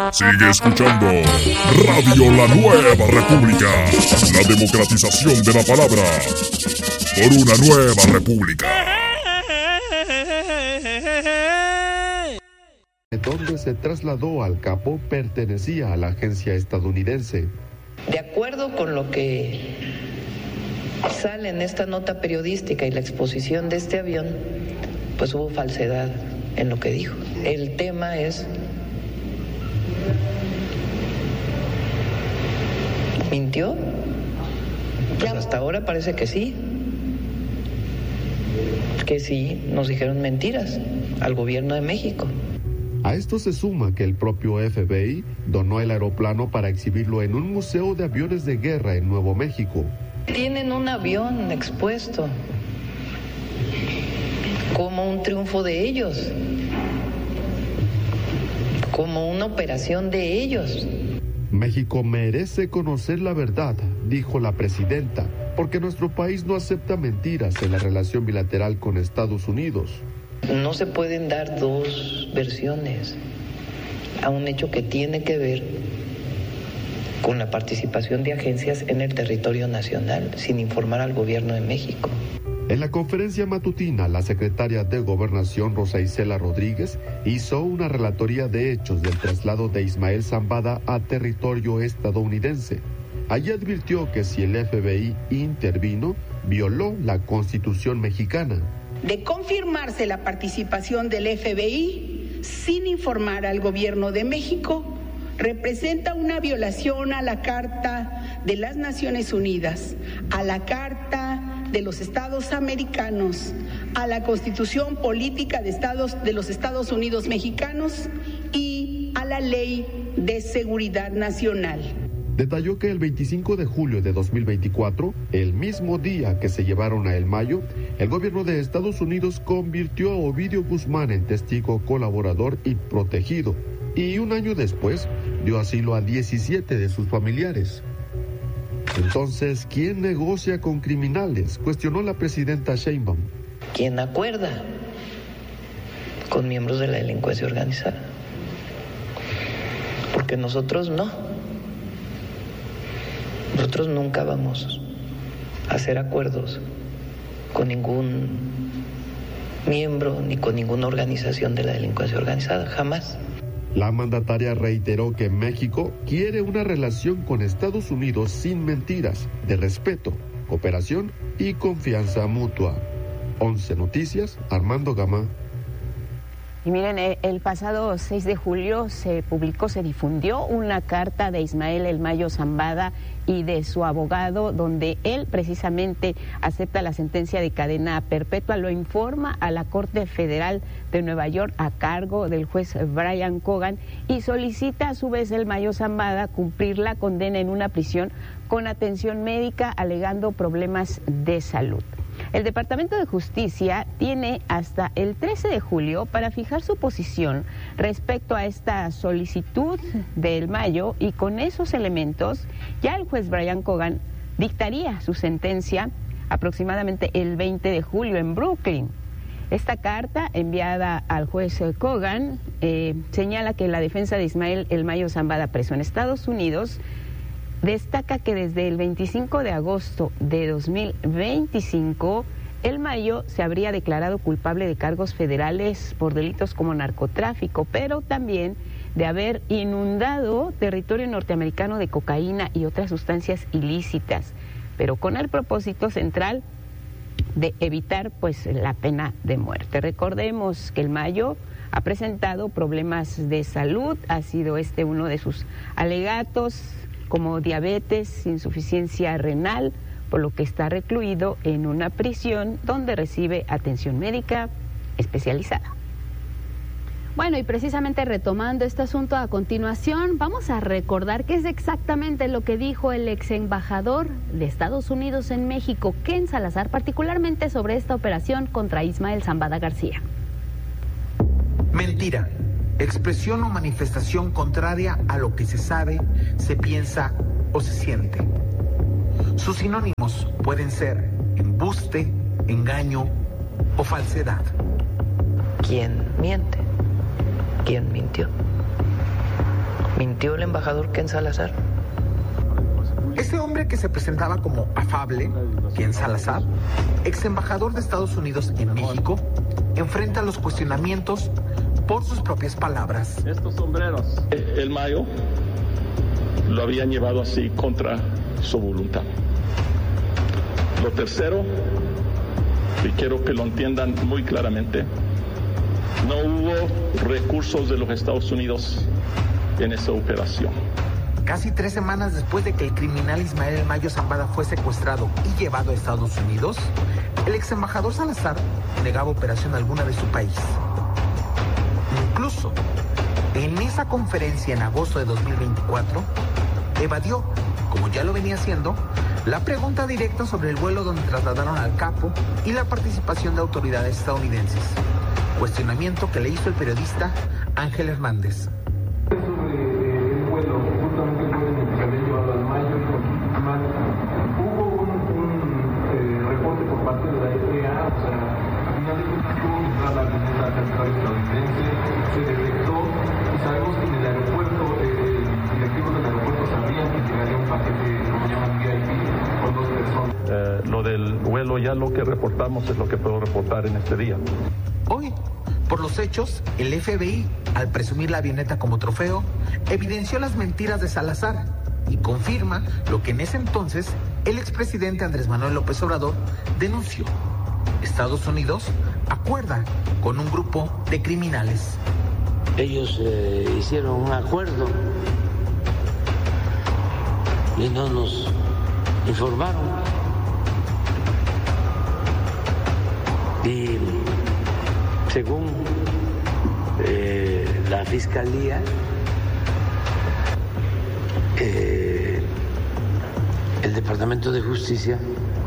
Sigue escuchando Radio La Nueva República, la democratización de la palabra por una nueva república. Donde se trasladó al capo pertenecía a la agencia estadounidense. De acuerdo con lo que sale en esta nota periodística y la exposición de este avión, pues hubo falsedad en lo que dijo. El tema es: ¿mintió? Pues hasta ahora parece que sí. Que sí, nos dijeron mentiras al gobierno de México. A esto se suma que el propio FBI donó el aeroplano para exhibirlo en un museo de aviones de guerra en Nuevo México. Tienen un avión expuesto como un triunfo de ellos, como una operación de ellos. México merece conocer la verdad, dijo la presidenta, porque nuestro país no acepta mentiras en la relación bilateral con Estados Unidos. No se pueden dar dos versiones a un hecho que tiene que ver con la participación de agencias en el territorio nacional sin informar al gobierno de México. En la conferencia matutina, la secretaria de Gobernación, Rosa Isela Rodríguez, hizo una relatoría de hechos del traslado de Ismael Zambada a territorio estadounidense. Allí advirtió que si el FBI intervino, violó la Constitución mexicana. De confirmarse la participación del FBI sin informar al gobierno de México, representa una violación a la Carta de las Naciones Unidas, a la Carta de los Estados Americanos, a la Constitución Política de los Estados Unidos Mexicanos y a la Ley de Seguridad Nacional. Detalló que el 25 de julio de 2024, el mismo día que se llevaron a El Mayo, el gobierno de Estados Unidos convirtió a Ovidio Guzmán en testigo colaborador y protegido, y un año después dio asilo a 17 de sus familiares. Entonces, ¿quién negocia con criminales?, cuestionó la presidenta Sheinbaum. ¿Quién acuerda con miembros de la delincuencia organizada? Porque nosotros no. Nosotros nunca vamos a hacer acuerdos con ningún miembro ni con ninguna organización de la delincuencia organizada, jamás. La mandataria reiteró que México quiere una relación con Estados Unidos sin mentiras, de respeto, cooperación y confianza mutua. 11 Noticias, Armando Gama. Y miren, el pasado 6 de julio se difundió una carta de Ismael El Mayo Zambada y de su abogado, donde él precisamente acepta la sentencia de cadena perpetua, lo informa a la Corte Federal de Nueva York a cargo del juez Brian Cogan y solicita a su vez El Mayo Zambada cumplir la condena en una prisión con atención médica alegando problemas de salud. El Departamento de Justicia tiene hasta el 13 de julio para fijar su posición respecto a esta solicitud de El Mayo y con esos elementos ya el juez Brian Cogan dictaría su sentencia aproximadamente el 20 de julio en Brooklyn. Esta carta enviada al juez Cogan señala que la defensa de Ismael El Mayo Zambada, preso en Estados Unidos, destaca que desde el 25 de agosto de 2025, El Mayo se habría declarado culpable de cargos federales por delitos como narcotráfico, pero también de haber inundado territorio norteamericano de cocaína y otras sustancias ilícitas, pero con el propósito central de evitar pues la pena de muerte. Recordemos que El Mayo ha presentado problemas de salud, ha sido uno de sus alegatos, como diabetes, insuficiencia renal, por lo que está recluido en una prisión donde recibe atención médica especializada. Bueno, y precisamente retomando este asunto a continuación, vamos a recordar qué es exactamente lo que dijo el ex embajador de Estados Unidos en México, Ken Salazar, particularmente sobre esta operación contra Ismael Zambada García. Mentira. Expresión o manifestación contraria a lo que se sabe, se piensa o se siente. Sus sinónimos pueden ser embuste, engaño o falsedad. ¿Quién miente? ¿Quién mintió? ¿Mintió el embajador Ken Salazar? Ese hombre que se presentaba como afable, Ken Salazar, ex embajador de Estados Unidos en México, enfrenta los cuestionamientos por sus propias palabras. Estos sombreros, el Mayo lo habían llevado así contra su voluntad. Lo tercero, y quiero que lo entiendan muy claramente, no hubo recursos de los Estados Unidos en esa operación. Casi 3 semanas después de que el criminal Ismael El Mayo Zambada fue secuestrado y llevado a Estados Unidos, el ex embajador Salazar negaba operación alguna de su país. Incluso, en esa conferencia en agosto de 2024, evadió, como ya lo venía haciendo, la pregunta directa sobre el vuelo donde trasladaron al capo y la participación de autoridades estadounidenses. Cuestionamiento que le hizo el periodista Ángel Hernández. Lo del vuelo ya lo que reportamos es lo que puedo reportar en este día. Hoy, por los hechos, el FBI, al presumir la avioneta como trofeo, evidenció las mentiras de Salazar y confirma lo que en ese entonces el expresidente Andrés Manuel López Obrador denunció. Estados Unidos acuerda con un grupo de criminales. Ellos hicieron un acuerdo y no nos informaron. Y según la Fiscalía, el Departamento de Justicia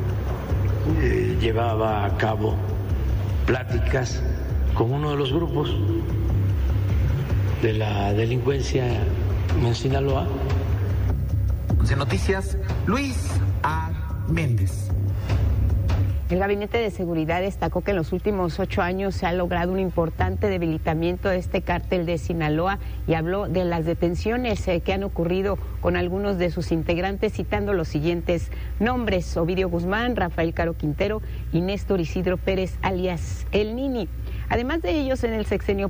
llevaba a cabo pláticas con uno de los grupos de la delincuencia en Sinaloa. De Noticias, Luis A. Méndez. El Gabinete de Seguridad destacó que en los últimos 8 años se ha logrado un importante debilitamiento de este cártel de Sinaloa y habló de las detenciones que han ocurrido con algunos de sus integrantes, citando los siguientes nombres: Ovidio Guzmán, Rafael Caro Quintero y Néstor Isidro Pérez, alias El Nini. Además de ellos, en el sexenio